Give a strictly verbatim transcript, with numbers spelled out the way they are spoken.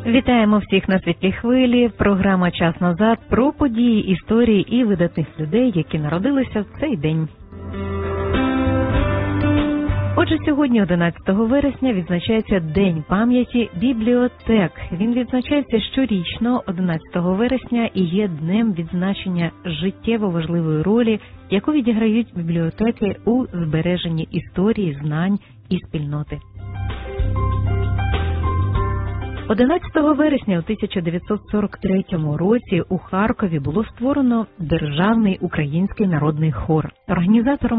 Вітаємо всіх на світлій хвилі. Програма «Час назад» про події, історії і видатних людей, які народилися в цей день. Отже, сьогодні, одинадцятого вересня, відзначається День пам'яті бібліотек. Він відзначається щорічно, одинадцятого вересня, і є днем відзначення життєво важливої ролі, яку відіграють бібліотеки у збереженні історії, знань і спільноти. одинадцятого вересня у тисяча дев'ятсот сорок третьому році у Харкові було створено Державний український народний хор. Організатором